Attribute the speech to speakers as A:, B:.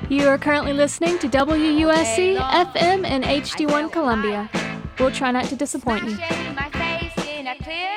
A: You are currently listening to WUSC FM and HD1 Columbia. We'll try not to disappoint you.
B: My face in a clear